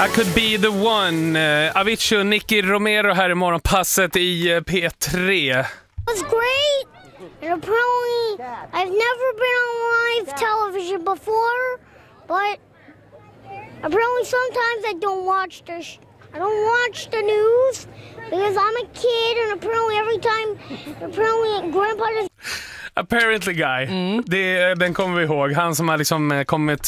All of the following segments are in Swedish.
I could be the one. Avicii och Nicky Romero här i morgonpasset i P3. It was great. And apparently, I've never been on live television before, but apparently sometimes I don't watch I don't watch the news because I'm a kid, and apparently Grandpa does. Apparently guy. Den kommer vi ihåg. Han som har liksom kommit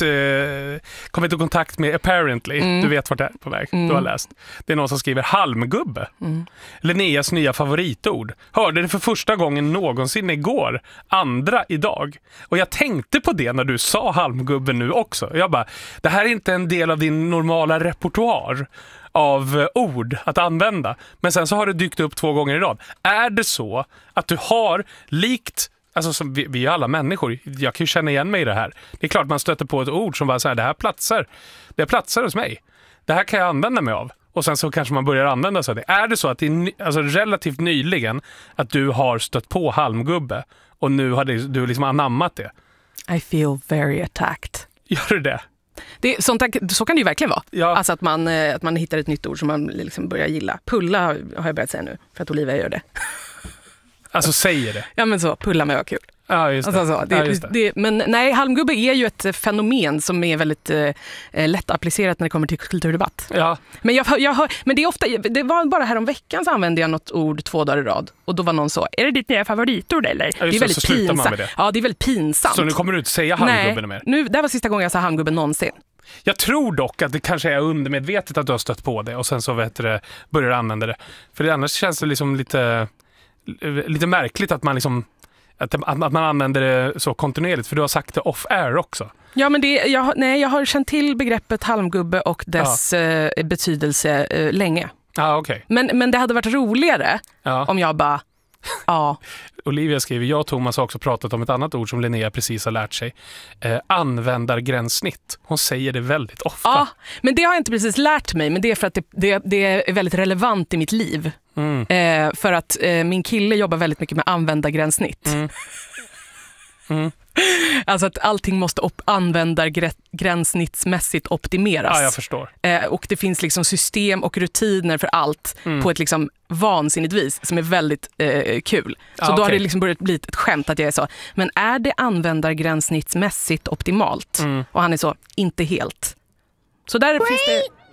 i kontakt med apparently. Du vet vart det är på väg. Du har läst. Det är någon som skriver halmgubbe. Linneas nya favoritord. Hörde det för första gången någonsin igår. Andra idag. Och jag tänkte på det när du sa halmgubbe nu också. Jag bara, det här är inte en del av din normala repertoar av ord att använda. Men sen så har det dykt upp 2 gånger i rad. Är det så att du har likt, alltså som vi är alla människor, jag kan ju känna igen mig i det här. Det är klart man stöter på ett ord som bara så här, det platsar hos mig. Det här kan jag använda mig av. Och sen så kanske man börjar använda sig av det. Är det så att det är alltså relativt nyligen att du har stött på halmgubbe och nu har du liksom anammat det? I feel very attacked. Gör du det? Så kan det ju verkligen vara. Ja. Alltså att man hittar ett nytt ord som man liksom börjar gilla. Pulla har jag börjat säga nu, för att Olivia gör det. Alltså säger det? Ja men så, pulla mig var kul. Ja, just det. Alltså, men nej, halmgubbe är ju ett fenomen som är väldigt lätt applicerat när det kommer till kulturdebatt. Ja. Men jag hör, men det är ofta, det var bara här om veckan så använde jag något ord 2 dagar i rad. Och då var någon så, är det ditt nya favoritord eller? Ja, det är väldigt pinsamt. Ja, det är väldigt pinsamt. Så nu kommer du inte säga halmgubben mer? Nej, det var sista gången jag sa halmgubben någonsin. Jag tror dock att det kanske är undermedvetet att du har stött på det och sen så börjar använda det. För det annars känns det liksom lite märkligt att man liksom att man använder det så kontinuerligt, för du har sagt det off-air också. Ja, men jag har känt till begreppet halmgubbe och dess betydelse länge. Ja, okej. Men det hade varit roligare om jag bara... Ja. Olivia skriver, jag och Thomas har också pratat om ett annat ord som Linnea precis har lärt sig. Användargränssnitt. Hon säger det väldigt ofta. Ja, men det har jag inte precis lärt mig, men det är för att det är väldigt relevant i mitt liv. För att min kille jobbar väldigt mycket med användargränssnitt. Alltså att allting måste användargränssnittsmässigt optimeras. Ja, jag förstår. Och det finns liksom system och rutiner för allt på ett liksom vansinnigt vis som är väldigt kul. Så då har det liksom börjat bli ett skämt att jag är så, men är det användargränssnittsmässigt optimalt? Och han är så, inte helt. Så där finns det...